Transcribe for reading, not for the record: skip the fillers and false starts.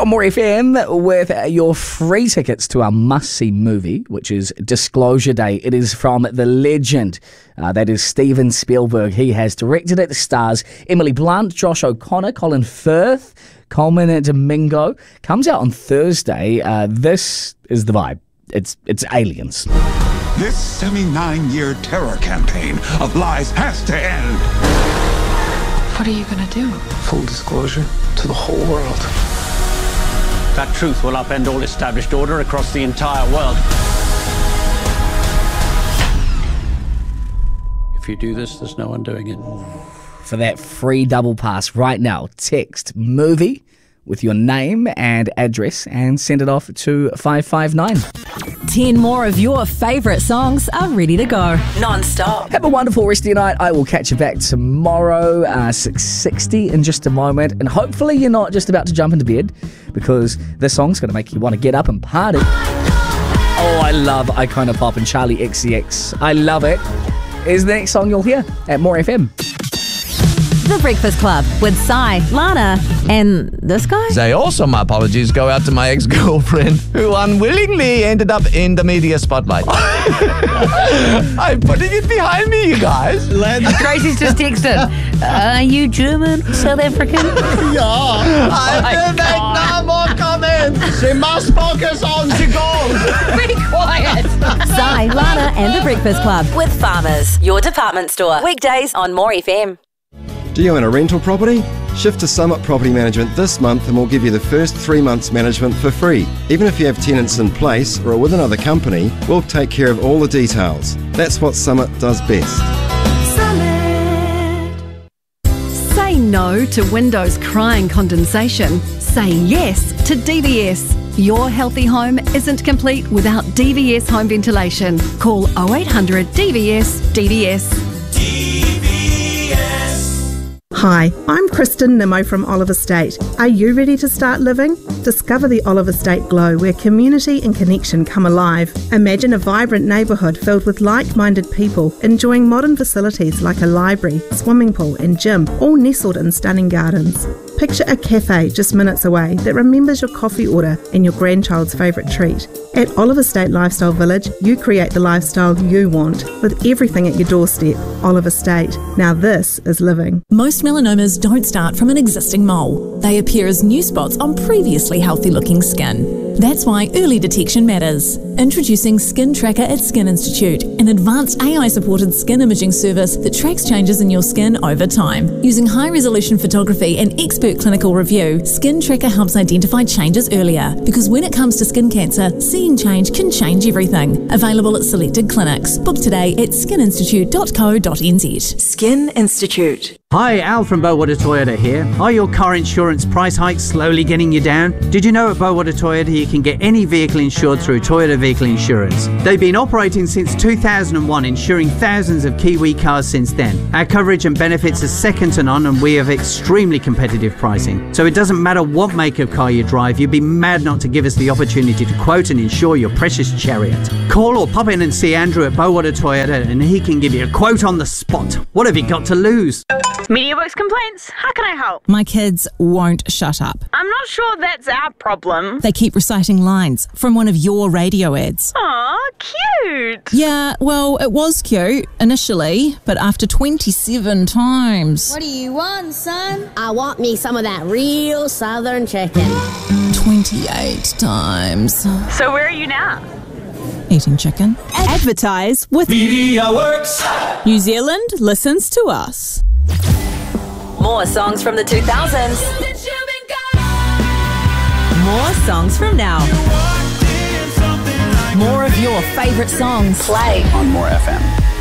on More FM with your free tickets to our must-see movie, which is Disclosure Day. It is from the legend, that is Steven Spielberg. He has directed it. It stars Emily Blunt, Josh O'Connor, Colin Firth, Coleman Domingo. Comes out on Thursday. This is the vibe. It's aliens. This 79-year terror campaign of lies has to end. What are you gonna do? Full disclosure to the whole world. That truth will upend all established order across the entire world. If you do this, there's no undoing it. For that free double pass right now, text movie with your name and address and send it off to 559. 10 more of your favourite songs are ready to go. Non-stop. Have a wonderful rest of your night. I will catch you back tomorrow, 6:60 in just a moment. And hopefully you're not just about to jump into bed, because this song's going to make you want to get up and party. Oh, I love Icona Pop and Charlie XCX. I love it. Is the next song you'll hear at More FM. The Breakfast Club with Sai, Lana, and this guy? Say also my apologies go out to my ex-girlfriend who unwillingly ended up in the media spotlight. I'm putting it behind me, you guys. Tracy's just texted. Are you German, South African? Yeah. I will make no more comments. She must focus on the goal. Be quiet. Sai, Lana, and The Breakfast Club with Farmers, your department store. Weekdays on More FM. Do you own a rental property? Shift to Summit Property Management this month and we'll give you the first 3 months management for free. Even if you have tenants in place or are with another company, we'll take care of all the details. That's what Summit does best. Summit. Say no to windows crying condensation. Say yes to DVS. Your healthy home isn't complete without DVS home ventilation. Call 0800 DVS DVS. Hi, I'm Kristen Nimmo from Olive Estate. Are you ready to start living? Discover the Olive Estate glow where community and connection come alive. Imagine a vibrant neighbourhood filled with like-minded people enjoying modern facilities like a library, swimming pool and gym, all nestled in stunning gardens. Picture a cafe just minutes away that remembers your coffee order and your grandchild's favourite treat. At Olive Estate Lifestyle Village, you create the lifestyle you want with everything at your doorstep. Olive Estate. Now this is living. Most melanomas don't start from an existing mole. They appear as new spots on previously healthy-looking skin. That's why early detection matters. Introducing Skin Tracker at Skin Institute, an advanced AI-supported skin imaging service that tracks changes in your skin over time. Using high-resolution photography and expert clinical review, Skin Tracker helps identify changes earlier. Because when it comes to skin cancer, seeing change can change everything. Available at selected clinics. Book today at skininstitute.co.nz. Skin Institute. Hi, Al from Bowater Toyota here. Are your car insurance price hikes slowly getting you down? Did you know at Bowater Toyota you can get any vehicle insured through Toyota Vehicle Insurance? They've been operating since 2001, insuring thousands of Kiwi cars since then. Our coverage and benefits are second to none and we have extremely competitive pricing. So it doesn't matter what make of car you drive, you'd be mad not to give us the opportunity to quote and insure your precious chariot. Call or pop in and see Andrew at Bowater Toyota and he can give you a quote on the spot. What have you got to lose? MediaWorks complaints. How can I help? My kids won't shut up. I'm not sure that's our problem. They keep reciting lines from one of your radio ads. Aw, cute. Yeah, well, it was cute initially, but after 27 times. What do you want, son? I want me some of that real southern chicken. 28 times. So where are you now? Eating chicken. Advertise with MediaWorks. New Zealand listens to us. More songs from the 2000s. More songs from now. More of your favourite songs. Play on More FM.